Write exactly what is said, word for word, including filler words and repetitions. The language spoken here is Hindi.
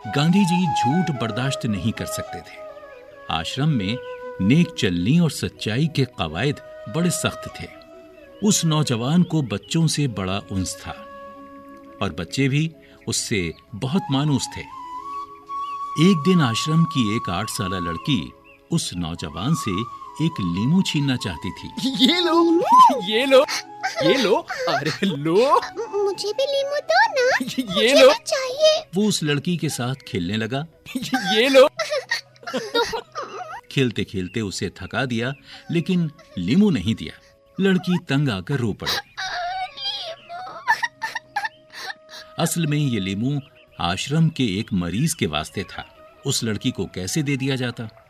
गांधी जी झूठ बर्दाश्त नहीं कर सकते थे। आश्रम में नेक चलनी और सच्चाई के कवायद बड़े सख्त थे। उस नौजवान को बच्चों से बड़ा उन्स था और बच्चे भी उससे बहुत मानूस थे। एक दिन आश्रम की एक आठ साला लड़की उस नौजवान से एक लीमू छीनना चाहती थी। ये लो, ये लो, ये लो, अरे लो, मुझे भी लीमू दो ना, ये लो, चाहिए। वो उस लड़की के साथ खेलने लगा। ये लो। खेलते खेलते उसे थका दिया, लेकिन लीमू नहीं दिया। लड़की तंग आकर रो पड़ी। असल में ये लीमू आश्रम के एक मरीज के वास्ते था। उस लड़की को कैसे दे दिया जाता?